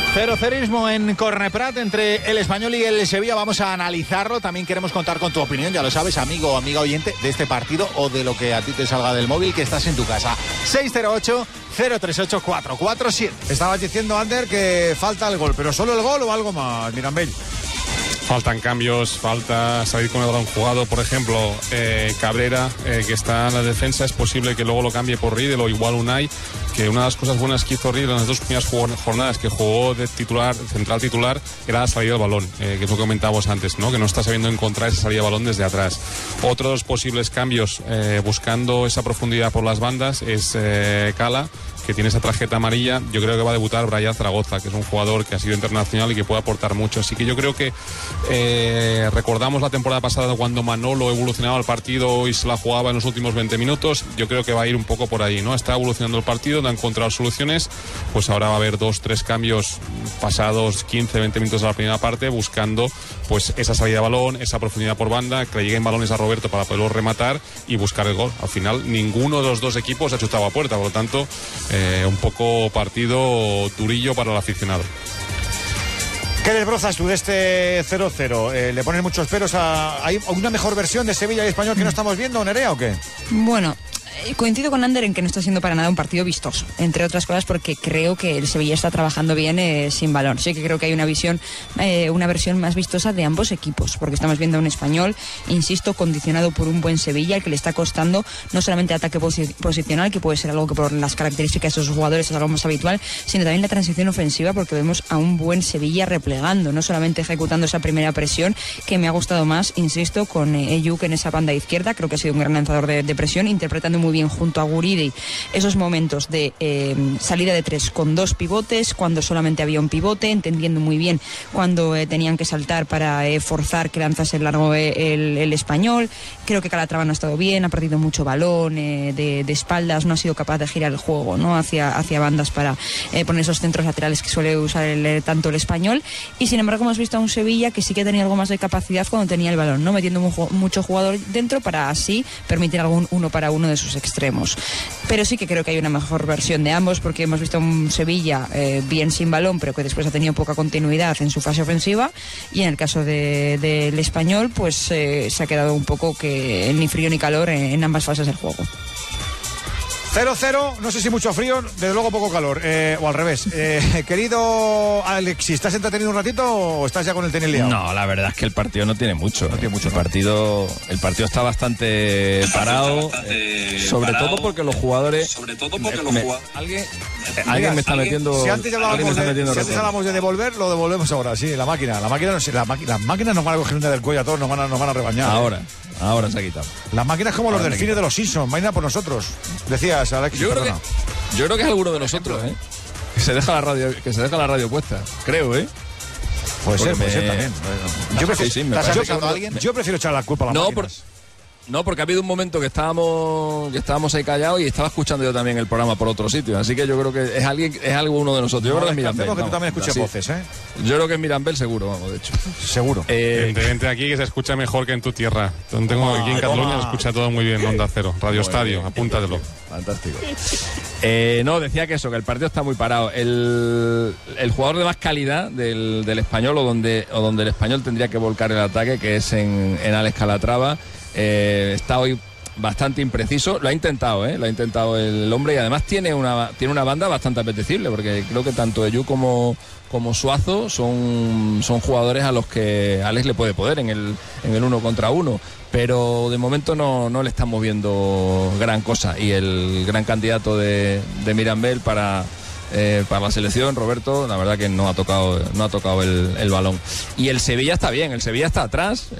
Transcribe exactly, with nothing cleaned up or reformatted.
Cero cerismo en Corneprat entre el Español y el Sevilla. Vamos a analizarlo. También queremos contar con tu opinión, ya lo sabes, amigo o amiga oyente, de este partido o de lo que a ti te salga del móvil, que estás en tu casa. seis cero ocho, cero tres ocho, cuatro cuatro siete. Estabas diciendo, Ander, que falta el gol, pero ¿solo el gol o algo más, Mirambell? Faltan cambios, falta salir con el balón jugado. Por ejemplo, eh, Cabrera, eh, que está en la defensa, es posible que luego lo cambie por Riedel o igual Unai, que una de las cosas buenas que hizo Riedel en las dos primeras jornadas que jugó de titular, central titular, era la salida del balón, eh, que es lo que comentábamos antes, ¿no? Que no está sabiendo encontrar esa salida de balón desde atrás. Otro de los posibles cambios, eh, buscando esa profundidad por las bandas, es eh, Cala, que tiene esa tarjeta amarilla. Yo creo que va a debutar Brian Zaragoza, que es un jugador que ha sido internacional y que puede aportar mucho. Así que yo creo que eh, recordamos la temporada pasada cuando Manolo evolucionaba el partido y se la jugaba en los últimos veinte minutos. Yo creo que va a ir un poco por ahí, ¿no? Está evolucionando el partido, no ha encontrado soluciones. Pues ahora va a haber dos, tres cambios pasados quince, veinte minutos de la primera parte, buscando pues esa salida de balón, esa profundidad por banda, que le lleguen balones a Roberto para poderlo rematar y buscar el gol. Al final ninguno de los dos equipos ha chutado a puerta, por lo tanto Eh, un poco partido durillo para el aficionado. ¿Qué desbrozas tú de este cero cero? Eh, ¿Le pones muchos peros a... ¿Hay una mejor versión de Sevilla y Español que no estamos viendo, Nerea, o qué? Bueno, coincido con Ander en que no está siendo para nada un partido vistoso, entre otras cosas porque creo que el Sevilla está trabajando bien eh, sin balón. Sí que creo que hay una visión, eh, una versión más vistosa de ambos equipos, porque estamos viendo a un Español, insisto, condicionado por un buen Sevilla, al que le está costando no solamente ataque posi- posicional, que puede ser algo que por las características de esos jugadores es algo más habitual, sino también la transición ofensiva, porque vemos a un buen Sevilla replegando, no solamente ejecutando esa primera presión, que me ha gustado más, insisto, con eh, Eyuk en esa banda izquierda. Creo que ha sido un gran lanzador de, de presión, interpretando muy bien junto a Guridi esos momentos de eh, salida de tres con dos pivotes, cuando solamente había un pivote, entendiendo muy bien cuando eh, tenían que saltar para eh, forzar que lanzase el largo eh, el, el Español. Creo que Calatrava no ha estado bien, ha perdido mucho balón eh, de, de espaldas, no ha sido capaz de girar el juego, ¿no? hacia, hacia bandas para eh, poner esos centros laterales que suele usar el, tanto el Español, y sin embargo hemos visto a un Sevilla que sí que tenía algo más de capacidad cuando tenía el balón, ¿no? Metiendo mucho jugador dentro para así permitir algún uno para uno de sus extremos. Pero sí que creo que hay una mejor versión de ambos, porque hemos visto un Sevilla eh, bien sin balón, pero que después ha tenido poca continuidad en su fase ofensiva, y en el caso de, del Español pues eh, se ha quedado un poco que ni frío ni calor en, en ambas fases del juego. cero cero, no sé si mucho frío, desde luego poco calor, eh, o al revés. Eh, querido Alexis, ¿estás entretenido un ratito o estás ya con el tenis liado? No, la verdad es que el partido no tiene mucho. No tiene mucho. El partido, el partido está bastante parado, bastante eh, sobre parado, todo porque los jugadores... Sobre todo porque los jugadores... Alguien, eh, alguien me está ¿alguien? metiendo... Si antes hablábamos de, si antes hablábamos de devolver, lo devolvemos ahora, sí, la máquina. La máquina, no sé, la máquina las máquinas nos van a coger una del cuello a todos, nos van a, nos van a rebañar. Ahora, ¿eh? ahora se ha quitado. Las máquinas como ahora los delfines de los Simpsons, vaina por nosotros. Decías, Alexis, yo creo que, yo creo que es alguno de nosotros, ¿eh? Que se deja la radio, que se deja la radio puesta, creo, ¿eh? Puede ser, me... puede ser también. Yo prefiero, sí, sí, yo, a alguien? yo prefiero echar la culpa a las no, máquinas. Por... No, porque ha habido un momento que estábamos que estábamos ahí callados y estaba escuchando yo también el programa por otro sitio, así que yo creo que es alguien es algo uno de nosotros. Yo no, creo que es Mirambell. Que tú también escuches voces, ¿eh? Yo creo que es Mirambell seguro, vamos, de hecho. Seguro. Eh, gente aquí que se escucha mejor que en tu tierra. Tengo aquí en Cataluña se escucha todo muy bien, Onda Cero, Radio Estadio, apúntatelo. Fantástico. Eh, no, decía que eso, que el partido está muy parado. El, el jugador de más calidad del, del Español, o donde, o donde el Español tendría que volcar el ataque, que es en, en Alex Calatrava, eh, está hoy bastante impreciso. Lo ha intentado, ¿eh? Lo ha intentado el hombre, y además tiene una tiene una banda bastante apetecible, porque creo que tanto Eyú como como Suazo son, son jugadores a los que Alex le puede poder en el en el uno contra uno, pero de momento no, no le están moviendo gran cosa, y el gran candidato de, de Mirambell para Eh, para la selección, Roberto, la verdad que no ha tocado no ha tocado el, el balón. Y el Sevilla está bien, el Sevilla está atrás.